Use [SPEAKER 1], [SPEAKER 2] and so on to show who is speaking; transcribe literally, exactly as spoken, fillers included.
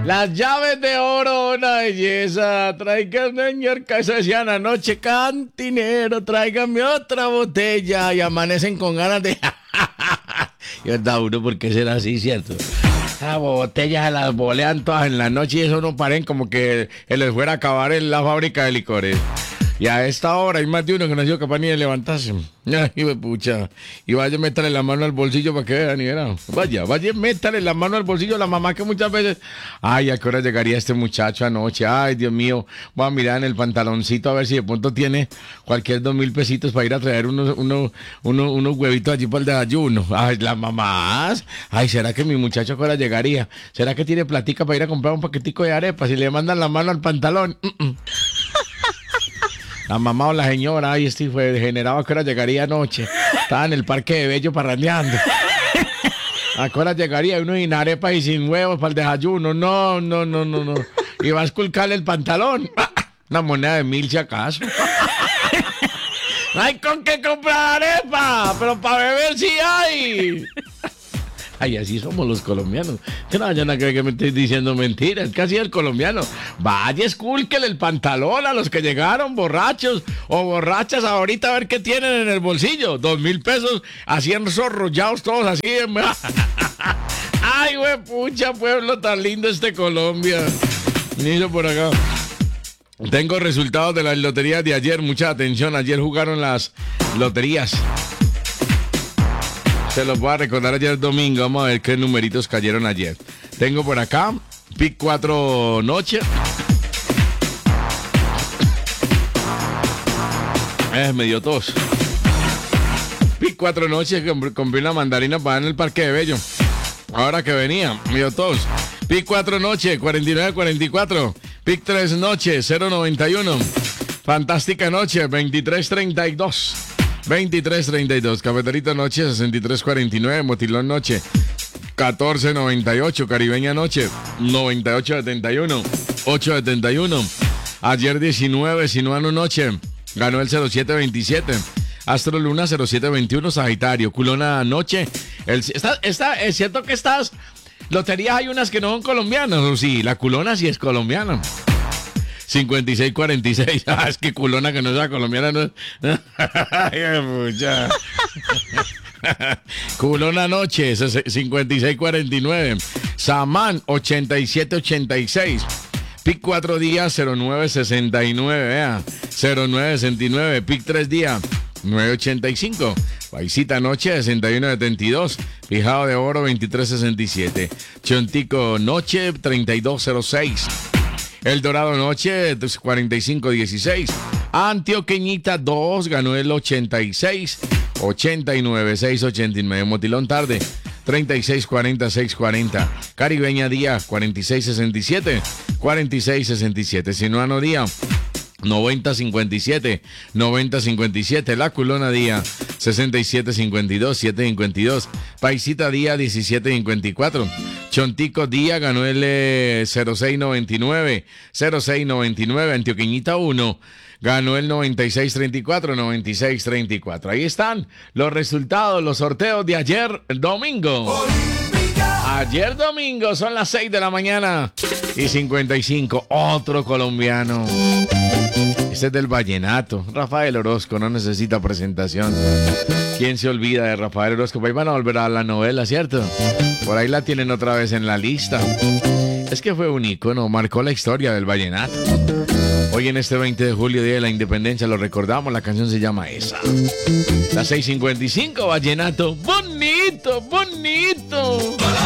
[SPEAKER 1] Las llaves de oro, una belleza. Tráigame, señor, que eso decían anoche, cantinero, tráigame otra botella. Y amanecen con ganas de... Y verdad, uno, ¿por qué será así, cierto? Las botellas se las bolean todas en la noche y eso no paren como que se les fuera a acabar en la fábrica de licores. Y a esta hora hay más de uno que no ha sido capaz ni de levantarse. Ay, pucha. Y vaya, métale la mano al bolsillo para que vean, y verán. Vaya, vaya, métale la mano al bolsillo a la mamá que muchas veces... Ay, ¿a qué hora llegaría este muchacho anoche? Ay, Dios mío. Voy a mirar en el pantaloncito a ver si de pronto tiene cualquier dos mil pesitos para ir a traer unos, unos, unos, unos huevitos allí para el desayuno. Ay, las mamás. Ay, ¿será que mi muchacho a qué hora llegaría? ¿Será que tiene platica para ir a comprar un paquetico de arepas y le mandan la mano al pantalón? Mm-mm. La mamá o la señora, ay, este fue degenerado, ¿a qué hora llegaría anoche? Estaba en el parque de Bello parrandeando. ¿A qué hora llegaría uno sin arepa y sin huevos para el desayuno? No, no, no, no, no. Y va a esculcarle el pantalón. Una moneda de mil si acaso. ¡Hay con qué comprar arepa! Pero para beber sí hay. Ay, así somos los colombianos. Que no vayan a creer que me estoy diciendo mentiras. Que así es el colombiano. Vaya, escúlquele el pantalón a los que llegaron borrachos o borrachas ahorita a ver qué tienen en el bolsillo. Dos mil pesos, así enrrollados todos así. Ay, güey, pucha, pueblo tan lindo este Colombia. Mira por acá. Tengo resultados de las loterías de ayer. Mucha atención. Ayer jugaron las loterías. Se los voy a recordar ayer domingo. Vamos a ver qué numeritos cayeron ayer. Tengo por acá Pic cuatro noche. Eh, me dio tos. Pic cuatro noche. Compré una mandarina para en el parque de Bello. Ahora que venía, me dio tos. Pic cuatro noche, cuarenta y nueve cuarenta y cuatro. Pic tres noche, cero noventa y uno. Fantástica noche, veintitrés treinta y dos. veintitrés treinta y dos, Cafeterita noche, sesenta y tres cuarenta y nueve, Motilón noche, catorce noventa y ocho, Caribeña noche, noventa y ocho setenta y uno, ocho setenta y uno, ayer diecinueve, Sinuano noche, ganó el cero siete veintisiete, Astro Luna cero siete veintiuno, Sagitario, Culona noche, el, está, está, es cierto que estas loterías hay unas que no son colombianas, o sí, la Culona sí es colombiana. cincuenta y seis cuarenta y seis. Ah, es que culona que no sea colombiana no es. Ay, mucha. Culona noche, cincuenta y seis cuarenta y nueve. Samán, ochenta y siete ochenta y seis. Pic cuatro días, cero nueve sesenta y nueve. Vea, cero nueve sesenta y nueve. Pic tres días, nueve ochenta y cinco. Paisita noche, sesenta y uno setenta y dos. Fijado de oro, veintitrés sesenta y siete. Chontico noche, treinta y dos cero seis. El Dorado noche, cuarenta y cinco dieciséis. Antioqueñita dos, ganó el ochenta y seis ochenta y nueve, seis ochenta y nueve. Motilón tarde, treinta y seis cuarenta, seis cuarenta. Caribeña día, cuarenta y seis sesenta y siete, cuarenta y seis sesenta y siete. Sinuano día, noventa cincuenta y siete, noventa cincuenta y siete. La Culona día, sesenta y siete cincuenta y dos, siete cincuenta y dos. Paisita día, diecisiete cincuenta y cuatro. Chontico día ganó el eh, cero seis noventa y nueve, cero seis noventa y nueve. Antioqueñita uno ganó el noventa y seis treinta y cuatro, noventa y seis treinta y cuatro. Ahí están los resultados, los sorteos de ayer domingo. Ayer domingo son las seis de la mañana y cincuenta y cinco. Otro colombiano. Este es del vallenato. Rafael Orozco, no necesita presentación. ¿Quién se olvida de Rafael Orozco? Ahí van a volver a la novela, ¿cierto? Por ahí la tienen otra vez en la lista. Es que fue un ícono, marcó la historia del vallenato. Hoy en este veinte de julio, Día de la Independencia, lo recordamos, la canción se llama esa. La seis cincuenta y cinco, vallenato, bonito, bonito.